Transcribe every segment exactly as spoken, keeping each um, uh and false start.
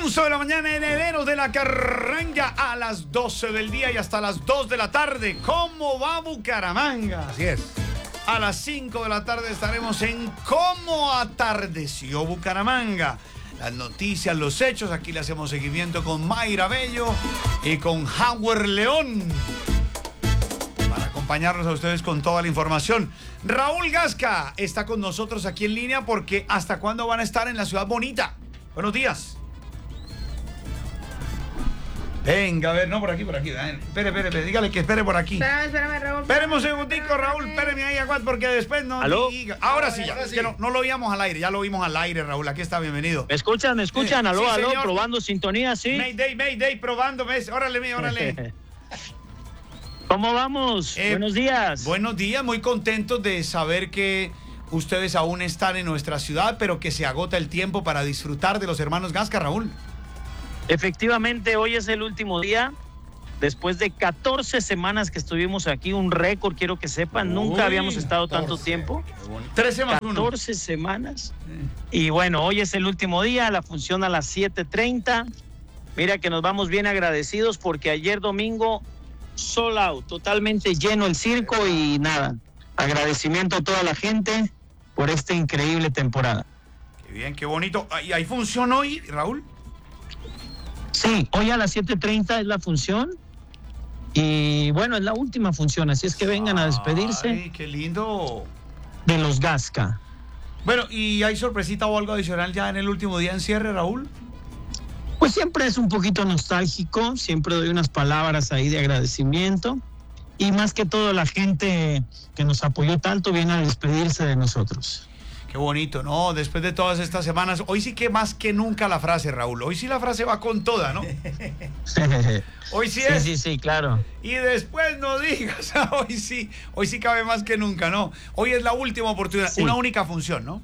Almuerzo de la mañana en Herederos de la Carranga a las doce del día y hasta las dos de la tarde. ¿Cómo va Bucaramanga? Así es. A las cinco de la tarde estaremos en ¿Cómo atardeció Bucaramanga? Las noticias, los hechos, aquí le hacemos seguimiento con Mayra Bello y con Howard León para acompañarnos a ustedes con toda la información. Raúl Gasca está con nosotros aquí en línea porque ¿hasta cuándo van a estar en la ciudad bonita? Buenos días. Venga, a ver, no, por aquí, por aquí. Espere, espere, espere, dígale que espere por aquí. Espérame, espérame, Raúl. Espéreme un segundico, Raúl, espéreme ahí, aguad, porque después no ¿Aló? diga. Ahora sí, ya, Ahora es sí. que no, no lo oíamos al aire, ya lo oímos al aire, Raúl, aquí está, bienvenido. ¿Me escuchan? ¿Me escuchan? Eh, aló, sí, aló, señor. probando sintonía, ¿sí? Mayday, Mayday, probando, ¿ves? Órale, mi, órale. ¿Cómo vamos? Eh, Buenos días. Buenos días, muy contentos de saber que ustedes aún están en nuestra ciudad, pero que se agota el tiempo para disfrutar de los hermanos Gasca, Raúl. Efectivamente, hoy es el último día. Después de catorce semanas que estuvimos aquí, un récord, quiero que sepan, nunca Uy, habíamos estado tanto catorce. tiempo. trece más uno. catorce semanas. Y bueno, hoy es el último día, la función a las siete treinta. Mira que nos vamos bien agradecidos porque ayer domingo, sold out, totalmente lleno el circo y nada. Agradecimiento a toda la gente por esta increíble temporada. Qué bien, qué bonito. ¿Y ahí funcionó hoy, Raúl? Sí, hoy a las siete treinta es la función. Y bueno, es la última función, así es que vengan a despedirse Ay, qué lindo. de los Gasca. Bueno, ¿y hay sorpresita o algo adicional ya en el último día en cierre, Raúl? Pues siempre es un poquito nostálgico, siempre doy unas palabras ahí de agradecimiento y más que todo la gente que nos apoyó tanto viene a despedirse de nosotros. Qué bonito, ¿no? Después de todas estas semanas, hoy sí que más que nunca la frase, Raúl. Hoy sí la frase va con toda, ¿no? Hoy sí Sí, es. sí, sí, claro. Y después no digas, hoy sí, hoy sí cabe más que nunca, ¿no? Hoy es la última oportunidad, Sí. una única función, ¿no?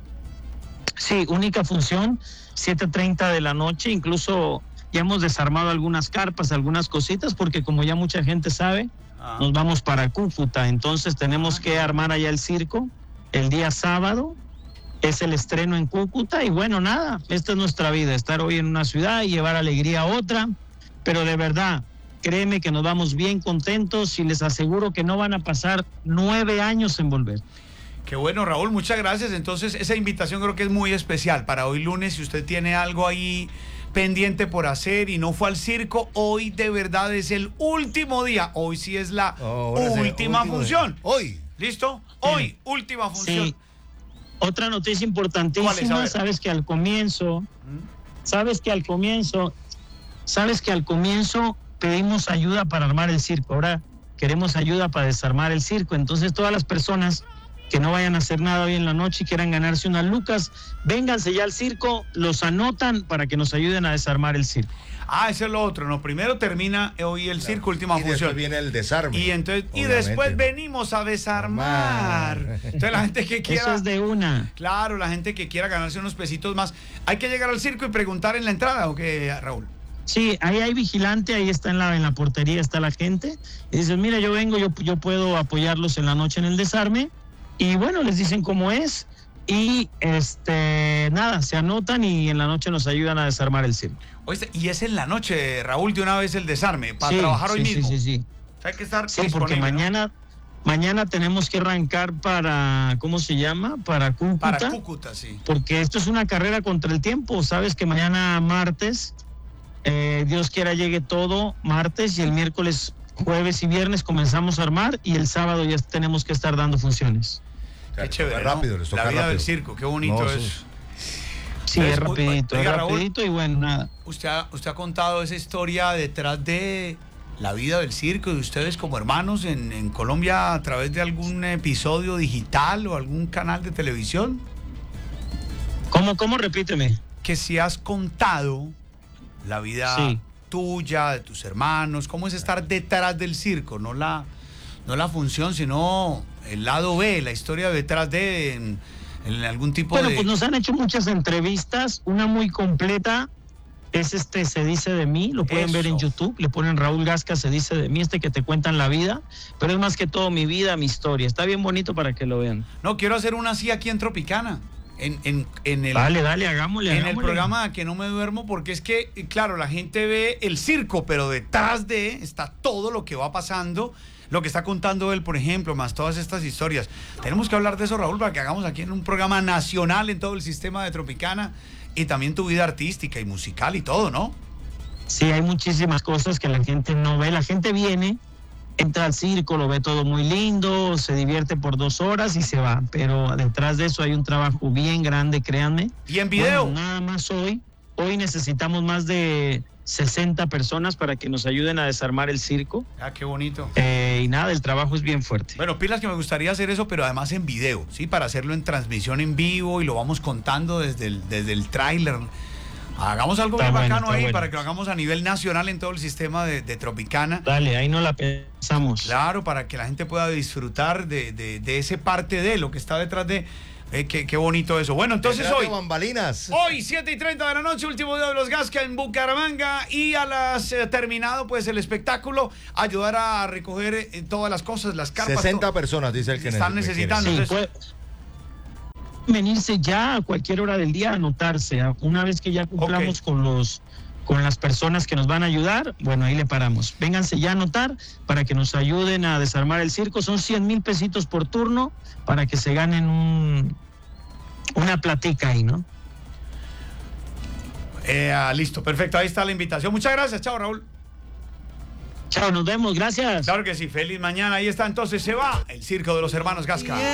Sí, única función, siete treinta de la noche, incluso ya hemos desarmado algunas carpas, algunas cositas, porque como ya mucha gente sabe, Ah. nos vamos para Cúcuta, entonces tenemos que armar allá el circo el día sábado, es el estreno en Cúcuta y bueno, nada, esta es nuestra vida, estar hoy en una ciudad y llevar alegría a otra, pero de verdad, créeme que nos vamos bien contentos y les aseguro que no van a pasar nueve años en volver. Qué bueno, Raúl, muchas gracias. Entonces, esa invitación creo que es muy especial para hoy lunes. Si usted tiene algo ahí pendiente por hacer y no fue al circo, hoy de verdad es el último día. Hoy sí es la Ahora sí, última último función. día. Hoy. ¿Listo? Hoy, última función. Sí. Otra noticia ¿Cuál es? A importantísima, ver. sabes que al comienzo, ¿Mm? sabes que al comienzo, sabes que al comienzo pedimos ayuda para armar el circo, ahora queremos ayuda para desarmar el circo, entonces todas las personas que no vayan a hacer nada hoy en la noche y quieran ganarse unas lucas, vénganse ya al circo, los anotan para que nos ayuden a desarmar el circo. Ah, eso es lo otro, ¿no? Primero termina hoy el circo, última Y función. después viene el desarme. Y entonces y obviamente. después venimos a desarmar. Armar. Entonces la gente que quiera, Eso es de una. claro, la gente que quiera ganarse unos pesitos más, hay que llegar al circo y preguntar en la entrada, ¿o qué, Raúl? Sí, ahí hay vigilante, ahí está en la, en la portería, está la gente. Y dicen, mira, yo vengo, yo, yo puedo apoyarlos en la noche en el desarme. Y bueno, les dicen cómo es. Y este nada, se anotan y en la noche nos ayudan a desarmar el circo. Oíste, y es en la noche, Raúl, de una vez el desarme, para Sí, trabajar hoy sí, mismo. Sí, sí, sí. O sea, hay que estar Sí, porque disponible, ¿no? mañana, mañana tenemos que arrancar para, ¿cómo se llama? Para Cúcuta. Para Cúcuta, sí. Porque esto es una carrera contra el tiempo. Sabes que mañana martes, eh, Dios quiera llegue todo martes y el miércoles, jueves y viernes comenzamos a armar y el sábado ya tenemos que estar dando funciones. O sea, Qué les chévere, toca ¿no? rápido, les toca La vida rápido. del circo, qué bonito No, es. eso Sí, Entonces, es rapidito, oiga, es Raúl, rapidito y bueno, nada. Usted ha, usted ha contado esa historia detrás de la vida del circo y ustedes como hermanos en, en Colombia a través de algún episodio digital o algún canal de televisión. ¿Cómo, cómo? Repíteme. Que si has contado la vida Sí. tuya, de tus hermanos, cómo es estar detrás del circo, no la, no la función, sino el lado B, la historia detrás de en, en algún tipo Bueno, de... pues nos han hecho muchas entrevistas, una muy completa es este Se Dice de Mí, lo pueden Eso. ver en YouTube, le ponen Raúl Gasca Se Dice de Mí, este que te cuentan la vida, pero es más que todo mi vida, mi historia, está bien bonito para que lo vean. No, quiero hacer una así aquí en Tropicana. en, en, en el... Dale, dale, hagámosle, En hagámosle. el programa Que No Me Duermo, porque es que, claro, la gente ve el circo, pero detrás de está todo lo que va pasando, lo que está contando él, por ejemplo, más todas estas historias. Tenemos que hablar de eso, Raúl, para que hagamos aquí en un programa nacional en todo el sistema de Tropicana y también tu vida artística y musical y todo, ¿no? Sí, hay muchísimas cosas que la gente no ve. La gente viene, entra al circo, lo ve todo muy lindo, se divierte por dos horas y se va. Pero detrás de eso hay un trabajo bien grande, créanme. Y en video. Bueno, nada más hoy. Hoy necesitamos más de sesenta personas para que nos ayuden a desarmar el circo. Ah, qué bonito. Eh, y nada, el trabajo es bien fuerte. Bueno, pilas que me gustaría hacer eso, pero además en video, ¿sí? Para hacerlo en transmisión en vivo y lo vamos contando desde el, desde el tráiler. Hagamos algo Está bien bueno, bacano está ahí bueno. para que lo hagamos a nivel nacional en todo el sistema de, de Tropicana. Dale, ahí no la pensamos. Claro, para que la gente pueda disfrutar de, de, de ese parte de lo que está detrás de... Eh, qué, qué bonito eso. Bueno, entonces Detrás de hoy... bambalinas. Hoy, siete y treinta de la noche, último día de los Gasca en Bucaramanga. Y a las eh, terminado, pues, el espectáculo, ayudar a recoger eh, todas las cosas, las carpas. sesenta to- personas, dice el que Están neces- necesitando. Sí, entonces- puede venirse ya a cualquier hora del día a anotarse. Una vez que ya cumplamos Ok. con los con las personas que nos van a ayudar, bueno, ahí le paramos. Vénganse ya a anotar para que nos ayuden a desarmar el circo. Son cien mil pesitos por turno para que se ganen un una platica ahí, ¿no? Eh, ah, listo, perfecto. Ahí está la invitación. Muchas gracias. Chao, Raúl. Chao, nos vemos. Gracias. Claro que sí. Feliz mañana. Ahí está. Entonces se va el circo de los hermanos Gasca.